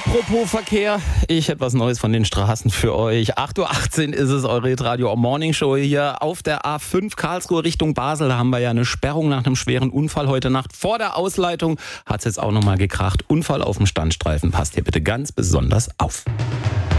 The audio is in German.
Apropos Verkehr, ich hätte was Neues von den Straßen für euch. 8.18 Uhr ist es, eure Hitradio Morning Show hier auf der A5 Karlsruhe Richtung Basel. Da haben wir ja eine Sperrung nach einem schweren Unfall heute Nacht. Vor der Ausleitung hat es jetzt auch nochmal gekracht. Unfall auf dem Standstreifen. Passt hier bitte ganz besonders auf.